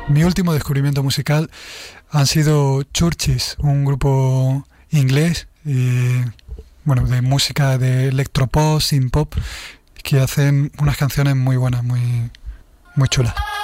Mi último descubrimiento musical han sido Churches, un grupo inglés, bueno, de música de electropop, synth pop, que hacen unas canciones muy buenas, muy, muy chulas.